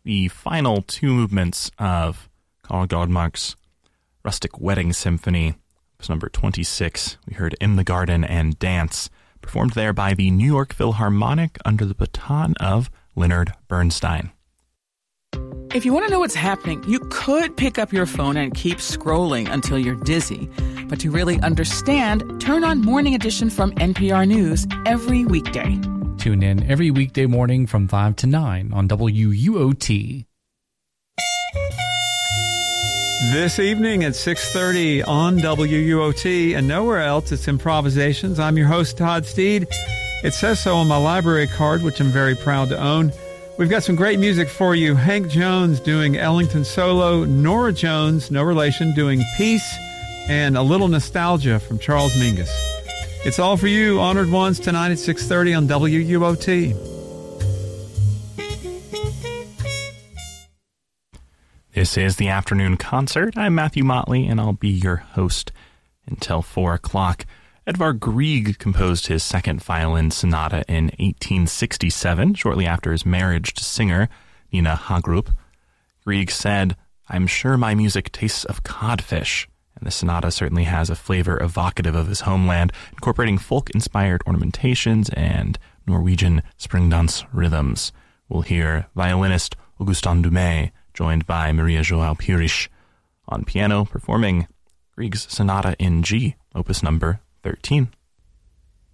the final two movements of Carl Goldmark's Rustic Wedding Symphony. It's number 26. We heard In the Garden and Dance, performed there by the New York Philharmonic under the baton of Leonard Bernstein. If you want to know what's happening, you could pick up your phone and keep scrolling until you're dizzy. But to really understand, turn on Morning Edition from NPR News every weekday. Tune in every weekday morning from 5 to 9 on WUOT. This evening at 6:30 on WUOT and nowhere else, it's Improvisations. I'm your host, Todd Steed. It says so on my library card, which I'm very proud to own. We've got some great music for you. Hank Jones doing Ellington Solo, Nora Jones, no relation, doing Peace, and a little nostalgia from Charles Mingus. It's all for you, honored ones, tonight at 6:30 on WUOT. This is the Afternoon Concert. I'm Matthew Motley, and I'll be your host until 4 o'clock. Edvard Grieg composed his second violin sonata in 1867, shortly after his marriage to singer Nina Hagerup. Grieg said, "I'm sure my music tastes of codfish," and the sonata certainly has a flavor evocative of his homeland, incorporating folk-inspired ornamentations and Norwegian spring dance rhythms. We'll hear violinist Augustin Dumay, joined by Maria João Pires on piano, performing Grieg's Sonata in G, opus number 13.